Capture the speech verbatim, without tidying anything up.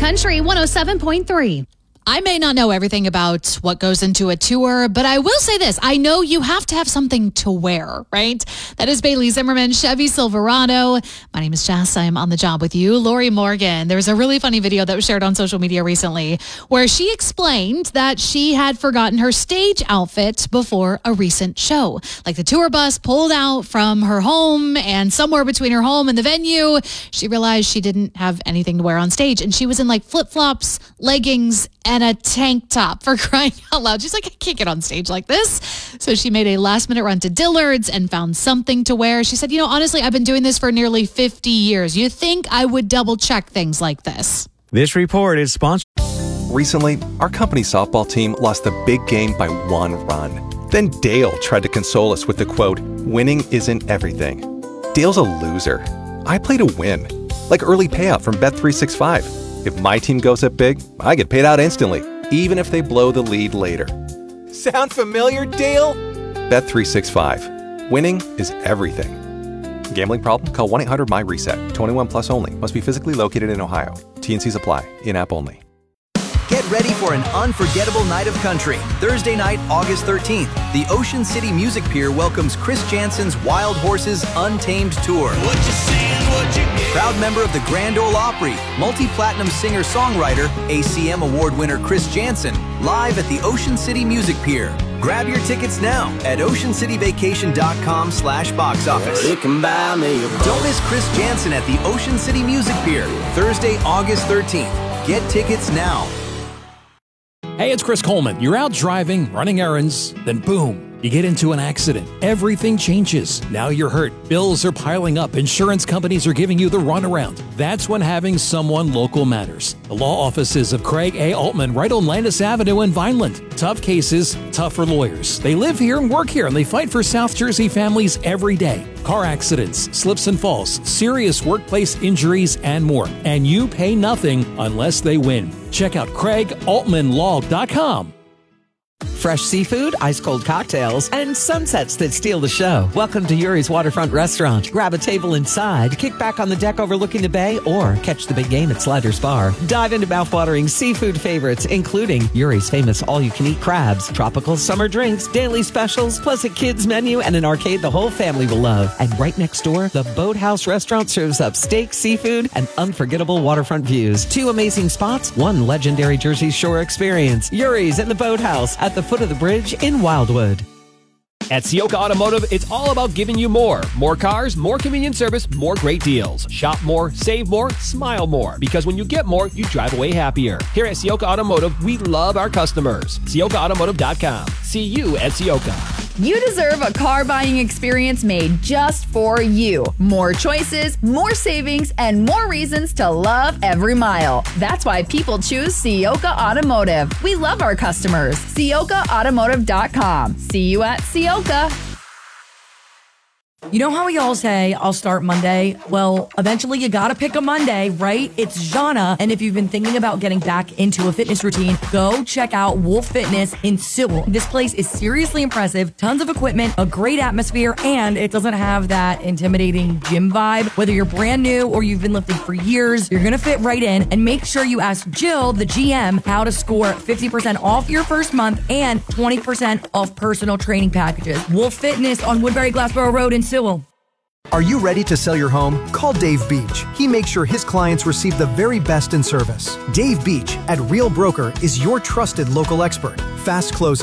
Country one oh seven point three. I may not know everything about what goes into a tour, but I will say this. I know you have to have something to wear, right? That is Bailey Zimmerman, Chevy Silverado. My name is Jess. I am on the job with you. Lori Morgan. There was a really funny video that was shared on social media recently where she explained that she had forgotten her stage outfit before a recent show. Like the tour bus pulled out from her home, and somewhere between her home and the venue, she realized she didn't have anything to wear on stage. And she was in like flip-flops, leggings, and a tank top, for crying out loud. She's like, I can't get on stage like this. So she made a last minute run to Dillard's and found something to wear. She said, you know, honestly, I've been doing this for nearly fifty years. You think I would double check things like this? This report is sponsored. Recently, our company softball team lost the big game by one run. Then Dale tried to console us with the quote, winning isn't everything. Dale's a loser. I play to win. Like early payout from Bet three sixty-five. If my team goes up big, I get paid out instantly, even if they blow the lead later. Sound familiar, Dale? Bet three sixty-five. Winning is everything. Gambling problem? Call one eight hundred M Y reset. twenty-one plus only. Must be physically located in Ohio. T and Cs apply. In-app only. Get ready for an unforgettable night of country. Thursday night, August thirteenth, the Ocean City Music Pier welcomes Chris Jansen's Wild Horses Untamed Tour. What you seeing, what you get? Proud member of the Grand Ole Opry, multi-platinum singer-songwriter, A C M Award winner Chris Jansen, live at the Ocean City Music Pier. Grab your tickets now at ocean city vacation dot com slash box office. You can buy me a boat. Don't miss Chris Jansen at the Ocean City Music Pier, Thursday, August thirteenth. Get tickets now. Hey, it's Chris Coleman. You're out driving, running errands, then boom, you get into an accident. Everything changes. Now you're hurt. Bills are piling up. Insurance companies are giving you the runaround. That's when having someone local matters. The law offices of Craig A. Altman right on Landis Avenue in Vineland. Tough cases, tougher lawyers. They live here and work here, and they fight for South Jersey families every day. Car accidents, slips and falls, serious workplace injuries, and more. And you pay nothing unless they win. Check out craig altman law dot com. Fresh seafood, ice-cold cocktails, and sunsets that steal the show. Welcome to Yuri's Waterfront Restaurant. Grab a table inside, kick back on the deck overlooking the bay, or catch the big game at Sliders Bar. Dive into mouthwatering seafood favorites, including Yuri's famous all-you-can-eat crabs, tropical summer drinks, daily specials, plus a kids menu and an arcade the whole family will love. And right next door, the Boathouse Restaurant serves up steak, seafood, and unforgettable waterfront views. Two amazing spots, one legendary Jersey Shore experience. Yuri's and the Boathouse at the foot of the bridge in Wildwood. At Sioka Automotive, it's all about giving you more. More cars, more convenient service, more great deals. Shop more, save more, smile more. Because when you get more, you drive away happier. Here at Sioka Automotive, we love our customers. Sioka Automotive dot com. See you at Sioka. You deserve a car buying experience made just for you. More choices, more savings, and more reasons to love every mile. That's why people choose Sioka Automotive. We love our customers. Sioka Automotive dot com. See you at Sioka. You know how we all say, I'll start Monday? Well, eventually you gotta pick a Monday, right? It's Jana, and if you've been thinking about getting back into a fitness routine, go check out Wolf Fitness in Sewell. This place is seriously impressive, tons of equipment, a great atmosphere, and it doesn't have that intimidating gym vibe. Whether you're brand new or you've been lifting for years, you're gonna fit right in, and make sure you ask Jill, the G M, how to score fifty percent off your first month and twenty percent off personal training packages. Wolf Fitness on Woodbury Glassboro Road in Sewell. Are you ready to sell your home? Call Dave Beach. He makes sure his clients receive the very best in service. Dave Beach at Real Broker is your trusted local expert. Fast closing.